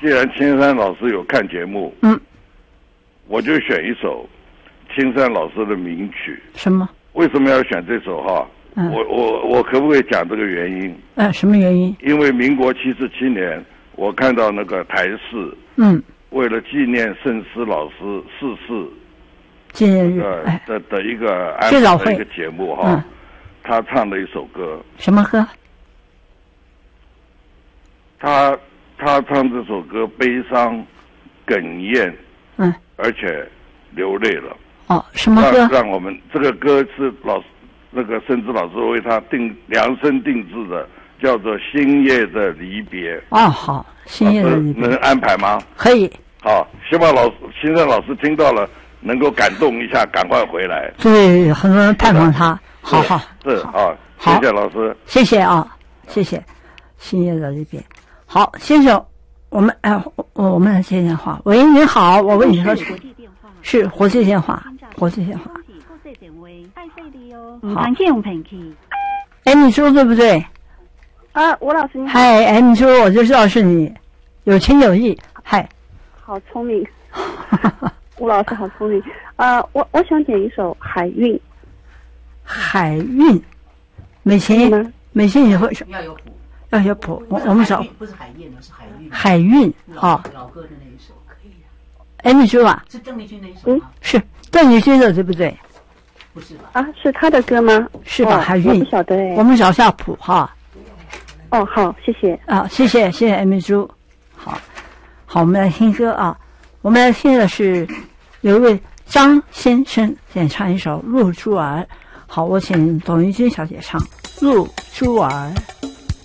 既然青山老师有看节目，我就选一首青山老师的名曲。 什么？ 为什么要选这首哈？我可不可以讲这个原因？ 什么原因？ 因为民国77年，我看到那个台视，为了纪念盛思老师逝世纪念日的一个安排的一个节目哈，他唱了一首歌。 什么歌？ 他唱这首歌悲伤、哽咽，而且流泪了。 什么歌？ 让我们这个歌是那个盛思老师为他量身定制的，叫做《星夜的离别》。 好，星夜的离别。 能安排吗？ 可以。 好，希望青山老师听到了能够感动一下，赶快回来。 对，很多人探访他。好， 是啊，谢谢老师， 谢谢啊，谢谢。星夜的离别。好，先生，我们来接电话。喂，您好，我问你说是国际电话，国际电话。好，你说对不对？ 吴老师你好。 嗨，你说我就知道是你，有情有义。嗨， 好聪明，吴老师好聪明。我想点一首《海韵》。 海韵，美琴你会什么？要有谱，我们找不是海燕，是海韵。 海韵老歌的那一首可以的。 你说吧。 是邓丽君那一首吗？ 是邓丽君的，对不对？ 不是吧？ 是他的歌吗？ 是吧？海韵。 不晓得哎。 我们找下谱哈。 好，谢谢。 谢谢艾米珠。好，我们来听歌啊。我们来听的是有一位张先生演唱一首《露珠儿》。好，我请董玉君小姐唱《露珠儿》。